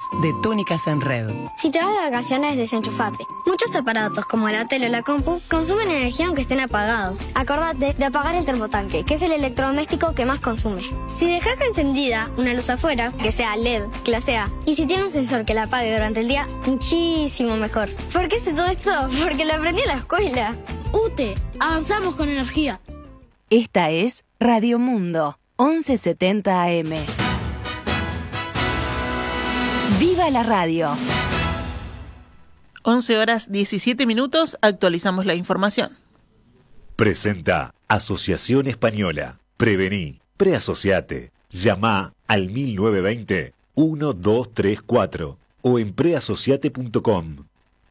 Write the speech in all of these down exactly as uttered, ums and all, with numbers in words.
de Túnicas en Red. Si te vas de vacaciones, desenchufate. Muchos aparatos como la tele o la compu consumen energía aunque estén apagados. Acordate de apagar el termotanque, que es el electrodoméstico que más consume. Si dejas encendida una luz afuera, que sea L E D, clase A, y si tiene un sensor que la apague durante el día, muchísimo mejor. ¿Por qué sé todo esto? Porque lo aprendí en la escuela. U T E, avanzamos con energía. Esta es Radio Mundo, once setenta A M. ¡Viva la radio! once horas diecisiete minutos, actualizamos la información. Presenta Asociación Española. Prevení, preasociate. Llama al mil novecientos veinte, doce treinta y cuatro o en preasociate punto com.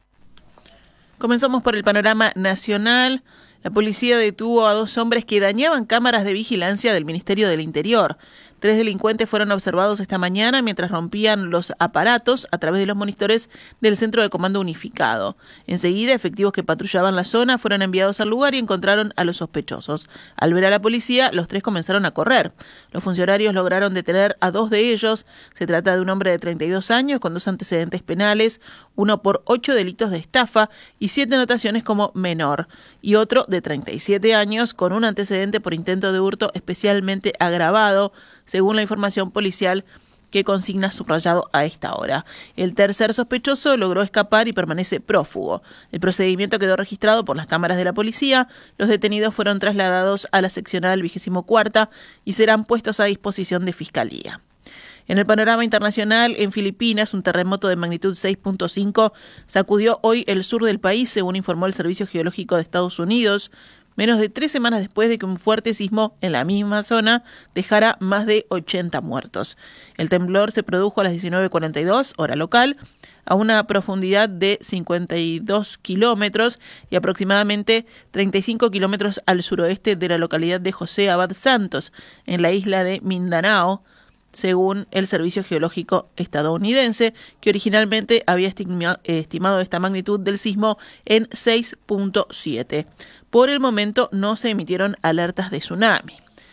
Comenzamos por el panorama nacional. La policía detuvo a dos hombres que dañaban cámaras de vigilancia del Ministerio del Interior. Tres delincuentes fueron observados esta mañana mientras rompían los aparatos a través de los monitores del Centro de Comando Unificado. Enseguida, efectivos que patrullaban la zona fueron enviados al lugar y encontraron a los sospechosos. Al ver a la policía, los tres comenzaron a correr. Los funcionarios lograron detener a dos de ellos. Se trata de un hombre de treinta y dos años con dos antecedentes penales, uno por ocho delitos de estafa y siete anotaciones como menor, y otro de treinta y siete años con un antecedente por intento de hurto especialmente agravado, según la información policial que consigna subrayado a esta hora. El tercer sospechoso logró escapar y permanece prófugo. El procedimiento quedó registrado por las cámaras de la policía. Los detenidos fueron trasladados a la seccional vigésimo cuarta y serán puestos a disposición de Fiscalía. En el panorama internacional, en Filipinas, un terremoto de magnitud seis punto cinco sacudió hoy el sur del país, según informó el Servicio Geológico de Estados Unidos, menos de tres semanas después de que un fuerte sismo en la misma zona dejara más de ochenta muertos. El temblor se produjo a las diecinueve cuarenta y dos, hora local, a una profundidad de cincuenta y dos kilómetros y aproximadamente treinta y cinco kilómetros al suroeste de la localidad de José Abad Santos, en la isla de Mindanao, según el Servicio Geológico estadounidense, que originalmente había estima, estimado esta magnitud del sismo en seis punto siete. Por el momento no se emitieron alertas de tsunami.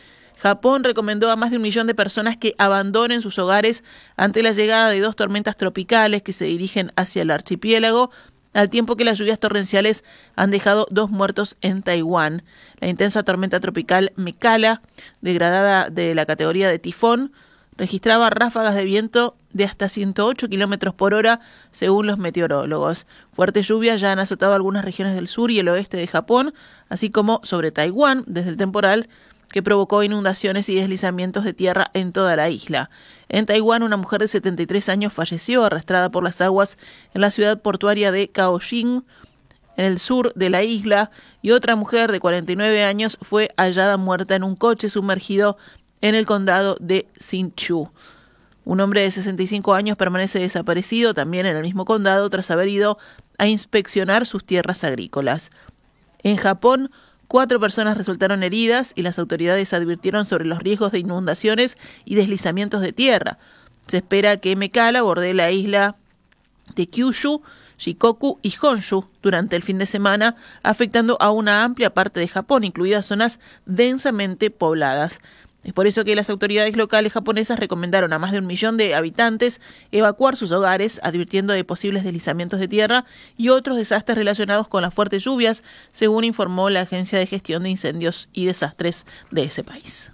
Japón recomendó a más de un millón de personas que abandonen sus hogares ante la llegada de dos tormentas tropicales que se dirigen hacia el archipiélago, al tiempo que las lluvias torrenciales han dejado dos muertos en Taiwán. La intensa tormenta tropical Mekala, degradada de la categoría de tifón, registraba ráfagas de viento de hasta ciento ocho kilómetros por hora, según los meteorólogos. Fuertes lluvias ya han azotado algunas regiones del sur y el oeste de Japón, así como sobre Taiwán, desde el temporal que provocó inundaciones y deslizamientos de tierra en toda la isla. En Taiwán, una mujer de setenta y tres años falleció arrastrada por las aguas en la ciudad portuaria de Kaohsiung, en el sur de la isla, y otra mujer de cuarenta y nueve años fue hallada muerta en un coche sumergido en el condado de Hsinchu. Un hombre de sesenta y cinco años permanece desaparecido también en el mismo condado tras haber ido a inspeccionar sus tierras agrícolas. En Japón, cuatro personas resultaron heridas y las autoridades advirtieron sobre los riesgos de inundaciones y deslizamientos de tierra. Se espera que Mekala bordee la isla de Kyushu, Shikoku y Honshu durante el fin de semana, afectando a una amplia parte de Japón, incluidas zonas densamente pobladas. Es por eso que las autoridades locales japonesas recomendaron a más de un millón de habitantes evacuar sus hogares, advirtiendo de posibles deslizamientos de tierra y otros desastres relacionados con las fuertes lluvias, según informó la Agencia de Gestión de Incendios y Desastres de ese país.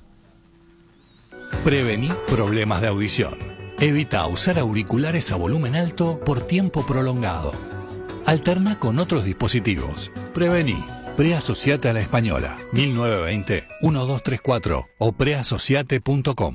Prevení problemas de audición. Evita usar auriculares a volumen alto por tiempo prolongado. Alterna con otros dispositivos. Prevení. Preasociate a la Española, mil novecientos veinte, doce treinta y cuatro o preasociate punto com.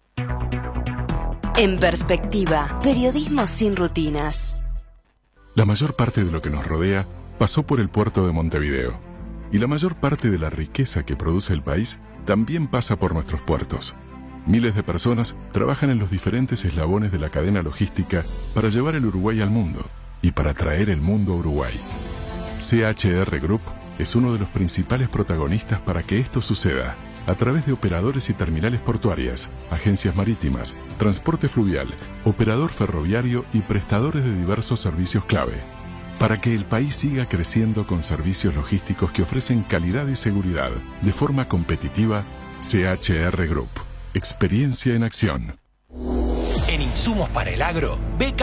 En perspectiva, periodismo sin rutinas. La mayor parte de lo que nos rodea pasó por el puerto de Montevideo. Y la mayor parte de la riqueza que produce el país también pasa por nuestros puertos. Miles de personas trabajan en los diferentes eslabones de la cadena logística para llevar el Uruguay al mundo y para traer el mundo a Uruguay. C H R Group es uno de los principales protagonistas para que esto suceda, a través de operadores y terminales portuarias, agencias marítimas, transporte fluvial, operador ferroviario y prestadores de diversos servicios clave, para que el país siga creciendo con servicios logísticos que ofrecen calidad y seguridad de forma competitiva. C H R Group. Experiencia en acción. En Insumos para el Agro, beca